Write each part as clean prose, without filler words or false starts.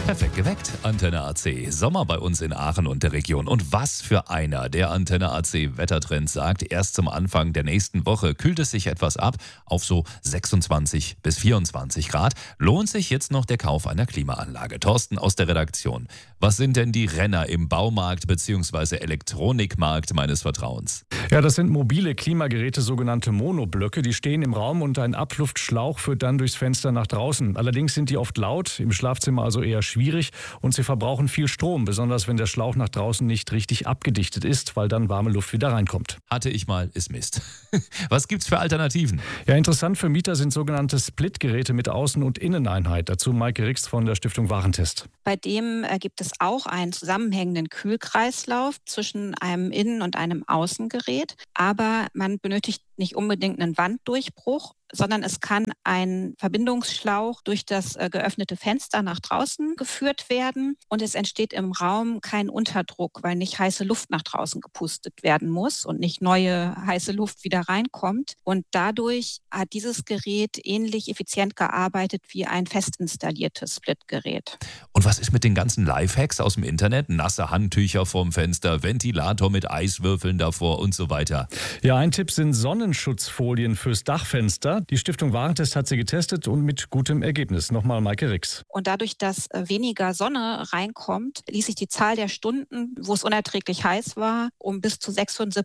Perfekt geweckt. Antenne AC. Sommer bei uns in Aachen und der Region. Und was für einer. Der Antenne AC Wettertrend sagt, erst zum Anfang der nächsten Woche kühlt es sich etwas ab auf so 26 bis 24 Grad. Lohnt sich jetzt noch der Kauf einer Klimaanlage? Thorsten aus der Redaktion. Was sind denn die Renner im Baumarkt bzw. Elektronikmarkt meines Vertrauens? Ja, das sind mobile Klimageräte, sogenannte Monoblöcke. Die stehen im Raum und ein Abluftschlauch führt dann durchs Fenster nach draußen. Allerdings sind die oft laut, im Schlafzimmer also eher schwierig und sie verbrauchen viel Strom, besonders wenn der Schlauch nach draußen nicht richtig abgedichtet ist, weil dann warme Luft wieder reinkommt. Hatte ich mal, ist Mist. Was gibt's für Alternativen? Ja, interessant für Mieter sind sogenannte Splitgeräte mit Außen- und Inneneinheit. Dazu Maike Rix von der Stiftung Warentest. Bei dem gibt es auch einen zusammenhängenden Kühlkreislauf zwischen einem Innen- und einem Außengerät. Aber man benötigt nicht unbedingt einen Wanddurchbruch, sondern es kann ein Verbindungsschlauch durch das geöffnete Fenster nach draußen geführt werden und es entsteht im Raum kein Unterdruck, weil nicht heiße Luft nach draußen gepustet werden muss und nicht neue heiße Luft wieder reinkommt. Und dadurch hat dieses Gerät ähnlich effizient gearbeitet wie ein fest installiertes Splitgerät. Und was ist mit den ganzen Lifehacks aus dem Internet? Nasse Handtücher vorm Fenster, Ventilator mit Eiswürfeln davor und so weiter. Ja, ein Tipp sind Sonnenschutzfolien fürs Dachfenster. Die Stiftung Warentest hat sie getestet und mit gutem Ergebnis. Nochmal Maike Rix. Und dadurch, dass weniger Sonne reinkommt, ließ sich die Zahl der Stunden, wo es unerträglich heiß war, um bis zu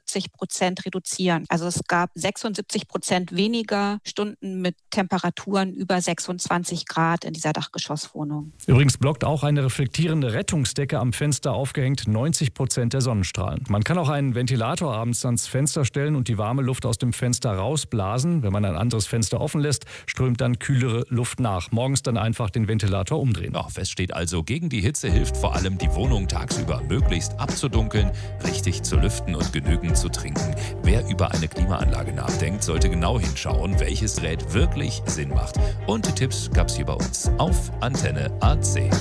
76% reduzieren. Also es gab 76% weniger Stunden mit Temperaturen über 26 Grad in dieser Dachgeschosswohnung. Übrigens blockt auch eine reflektierende Rettungsdecke am Fenster aufgehängt 90% der Sonnenstrahlen. Man kann auch einen Ventilator abends ans Fenster stellen und die warme Luft aus dem Fenster rausblasen. Wenn man ein anderes Fenster offen lässt, strömt dann kühlere Luft nach. Morgens dann einfach den Ventilator umdrehen. Ja, fest steht also, gegen die Hitze hilft vor allem die Wohnung tagsüber möglichst abzudunkeln, richtig zu lüften und genügend zu trinken. Wer über eine Klimaanlage nachdenkt, sollte genau hinschauen, welches Gerät wirklich Sinn macht. Und die Tipps gab's hier bei uns auf Antenne AC.